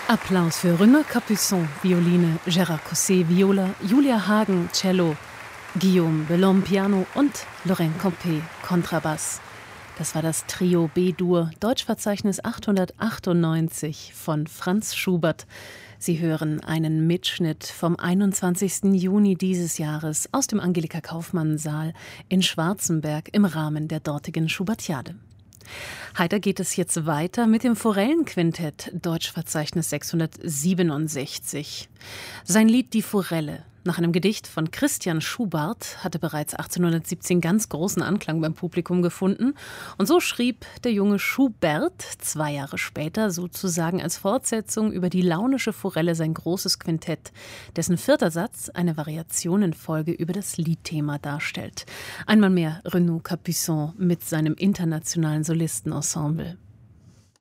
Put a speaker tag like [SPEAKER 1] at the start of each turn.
[SPEAKER 1] Applaus für Renaud Capuçon, Violine, Gérard Cosset, Viola, Julia Hagen, Cello, Guillaume Bellon, Piano und Lorraine Compé, Kontrabass. Das war das Trio B-Dur, Deutschverzeichnis 898 von Franz Schubert. Sie hören einen Mitschnitt vom 21. Juni dieses Jahres aus dem Angelika-Kauffmann-Saal in Schwarzenberg im Rahmen der dortigen Schubertiade. Heiter geht es jetzt weiter mit dem Forellenquintett, Deutschverzeichnis 667. Sein Lied Die Forelle, nach einem Gedicht von Christian Schubart, hatte bereits 1817 ganz großen Anklang beim Publikum gefunden. Und so schrieb der junge Schubert 2 Jahre später sozusagen als Fortsetzung über die launische Forelle sein großes Quintett, dessen 4. Satz eine Variationenfolge über das Liedthema darstellt. Einmal mehr Renaud Capuçon mit seinem internationalen Solistenensemble.